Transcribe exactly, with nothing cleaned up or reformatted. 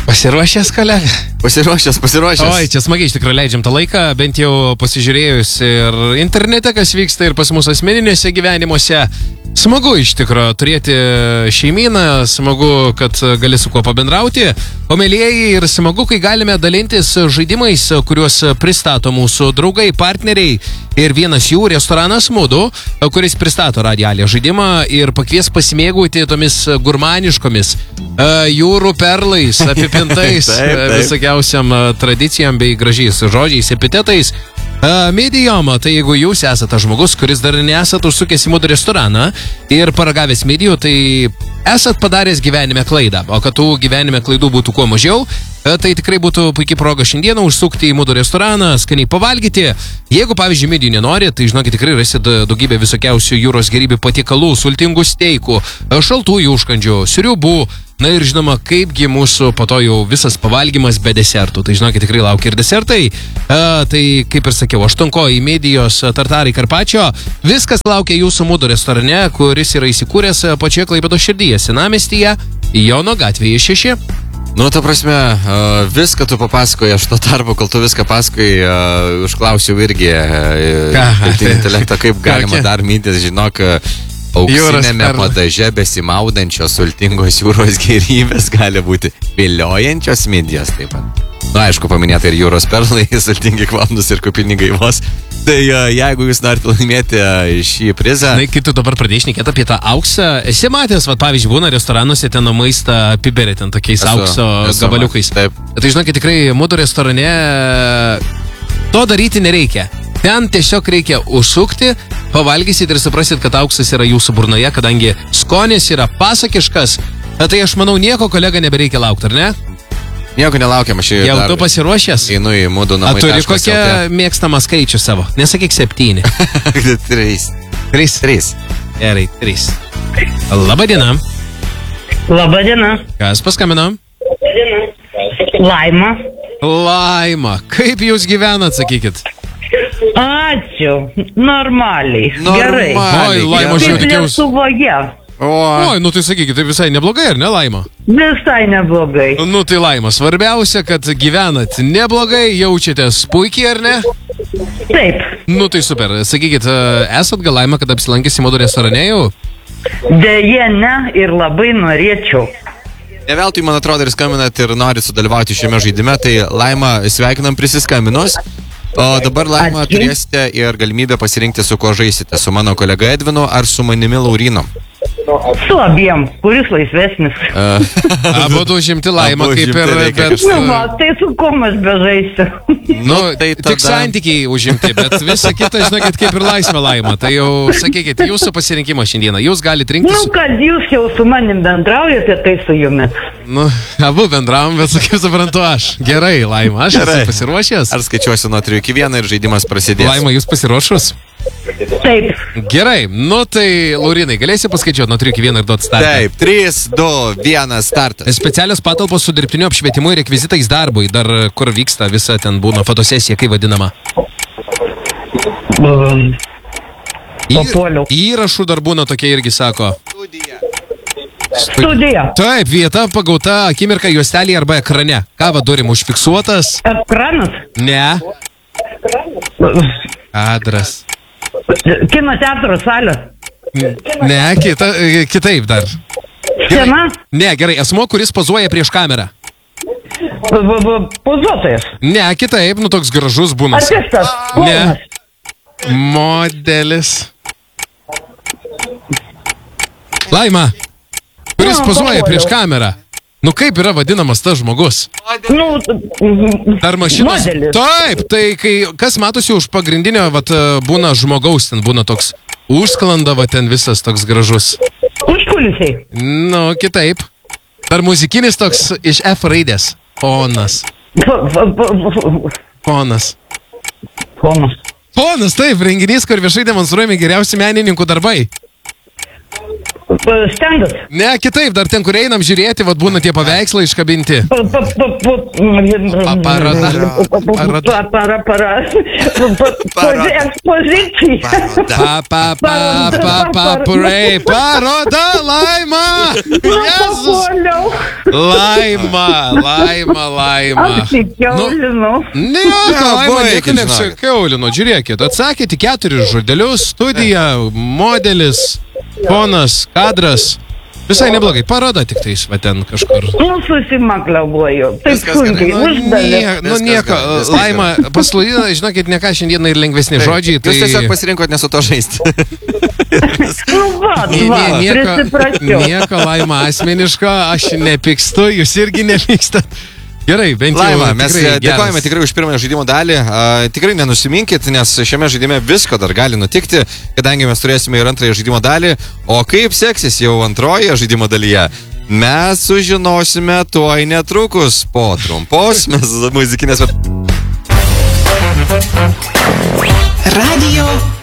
Pasiruošęs, kolega? Pasiruošęs, pasiruošęs. Oi, čia smagiai iš tikrųjų leidžiam tą laiką, bent jau pasižiūrėjus ir internete, kas vyksta ir pas mūsų asmeninėse gyvenimuose. Smagu iš tikrųjų turėti šeimyną, smagu, kad gali su kuo pabendrauti, o mėlieji ir smagu, kai galime dalintis žaidimais, kuriuos pristato mūsų draugai, partneriai ir vienas jų restoranas Mudu, kuris pristato radialę žaidimą ir pakvies pasimėgauti tomis gurmaniškomis jūrų perlais, apipintais visokiausiam tradicijam bei gražiais žodžiais, epitetais. Medium, tai jeigu jūs esate žmogus, kuris dar nesate užsukęs į Mudu restoraną ir paragavęs medijų, tai esat padaręs gyvenime klaidą. O kad tų gyvenime klaidų būtų kuo mažiau, tai tikrai būtų puikiai proga šiandieną užsukti į Mudu restoraną, skaniai pavalgyti. Jeigu, pavyzdžiui, medijų nenori, tai žinokit, tikrai rasit daugybę visokiausių jūros gėrybių patiekalų, sultingų steikų, šaltųjų užkandžių, sriubų. Na ir žinoma, kaipgi mūsų po to jau visas pavalgymas be desertų. Tai žinokit, tikrai laukia ir desertai. A, tai kaip ir sakiau, aštuonkoji medijos tartarai karpačio. Viskas laukia jūsų Mudu restorane, kuris yra įsikūręs pačioje Klaipėdos širdyje, Senamiestyje, Jono gatvėje šeši. Nu, ta prasme, viską tu papasakoji, aš to tarpu, kol tu viską pasakoji, užklausiau irgi intelektą, kaip galima dar mintis, žinok, auksinėme padaže besimaudančios sultingos jūros gėrybės gali būti viliojančios midijos taip pat. Nu, aišku, paminėta ir jūros perlai, sultingi kvapnus ir kupini gaivos. Tai uh, jeigu jūs norite laimėti uh, šį prizą... Na, kai tu dabar pradėjai šnekėti apie tą auksą, esi matęs, va, pavyzdžiui, būna restoranuose ten maistą apiberė ten tokiais esu, aukso esu, gabaliukais. Taip. Tai žinokit, tikrai Mudu restorane to daryti nereikia. Ten tiesiog reikia užsukti, pavalgysit ir suprasit, kad auksas yra jūsų burnoje, kadangi skonis yra pasakiškas. Tai aš manau, nieko kolega nebereikia laukti, ar ne? Nieko nelaukiam, aš jau tu pasiruošęs? Einu į Mudu namai. A turi kokią mėgstamą skaičių savo? Nesakyk septyni. Trys. Trys? Trys. Gerai, trys. Labadiena. Labadiena. Kas paskambino? Laima. Laima. Kaip jūs gyvenat, sakykit? Ačiū. Normaliai. Gerai. Oi, Laima, aš jau tikėjausi. Lietuvoje. Oi, nu tai sakykit, tai visai neblogai, ar ne, Laima? Visai neblogai. Nu tai Laima, svarbiausia, kad gyvenat neblogai, jaučiatės puikiai, ar ne? Taip. Nu tai super. Sakykit, esat gal Laima, kad apsilankėsi Mudu restorane jau? Deja, ne, ir labai norėčiau. Ne veltui, man atrodo, ir skambinat ir norit sudalyvauti šiame žaidime, tai Laima, sveikinam prisiskambinus. O dabar, Laima, turėsite ir galimybę pasirinkti, su kuo žaisite. Su mano kolega Edvinu ar su manimi Laurynu? Su abiem, kuris laisvesnis. Abu užimti, Laima, kaip ir... Bet... Nu, va, tai su kom aš bežaisiu. Nu, tai tada... tik santykiai užimti, bet visa kita, žinokit, kaip ir laisvė, Laima. Tai jau, sakykit, jūsų pasirinkimas šiandieną. Jūs galite rinktis... Nu, kad jūs jau su manim bendraujate, tai su jumis. Nu, abu bendravom, bet kaip suprantu aš. Gerai, Laima, aš Gerai. esu pasiruošęs. Ar skaičiuosiu nuo trijų iki vieno ir žaidimas prasidės? Laima, jūs pasiruošus? Taip. Gerai, nu tai, Laurinai, galėsi paskaičiuoti nuo trijų iki vieno ir duoti startą? Taip, trys, du, vienas, startas. Specialios patalpos su dirbtiniu apšvietimu ir rekvizitais darbui. Dar kur vyksta visa ten būna fotosesija, kaip vadinama? Um, Įr, įrašų dar būna tokie irgi, sako. Studija. Studija. Taip, vieta pagauta akimirka juostelėje arba ekrane. Ką vadurim užfiksuotas? Ekranas? Ne. Adras. Kino teatro salė. Ne, kita, kitaip dar. Scena? Ne, gerai, asmo, kuris pozuoja prieš kamerą. Pozuotojas? Ne, kitaip, nu toks gražus būna. Artistas? Ne. Modelis. Laima, kuris pozuoja prieš kamerą. Nu kaip yra vadinamas tas žmogus? Nu, Dar mašinos? Modelis. Taip, tai kai kas matosi už pagrindinio, vat, būna žmogaus, ten būna toks užsklanda, va ten visas toks gražus. Užkulisiai. Nu, kitaip. Dar muzikinis toks iš F raidės. Ponas. Ponas. Ponas. Ponas, taip, renginys, kur viešai demonstruojami geriausi menininkų darbai. Stendas. Ne, kitaip, dar ten, kur einam žiūrėti, vad būna tie paveikslai iškabinti. Paroda. Para, para, para. Ekspozicija. Pa, pa, pa, pa, pa, purai. Paroda, Laima. Jezus. Laima, Laima, Laima. Aš tik keulinu. Ne, Laima, nieko neapsikeulinu. Žiūrėkit, atsakėte keturis žodelius, studija, modelis. Fonas, kadras, visai neblogai, paroda tik tais, va ten kažkur. Nu, susimakliavoju, taip sunkiai, uždavė. Nu, nieko, Laima, paslaidina, žinokit, ne ką šiandieną ir lengvesni žodžiai. Jūs tiesiog pasirinkot nesu to žaisti. Nu, va, va, prisiprašiau. Nieko, Laima, asmeniško, aš nepykstu, jūs irgi nepykstat. Gerai, bent jau. Laima, mes dėkojame tikrai už pirmąją žaidimo dalį. Uh, tikrai nenusiminkit, nes šiame žaidime visko dar gali nutikti, kadangi mes turėsime ir antrąją žaidimo dalį. O kaip seksis jau antroje žaidimo dalyje, mes sužinosime tuoj netrukus po trumpos mes muzikinės. Radio